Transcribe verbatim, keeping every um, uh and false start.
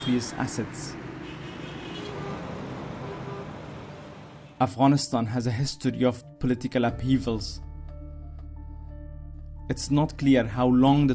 his assets. Afghanistan has a history of political upheavals. It's not clear how long the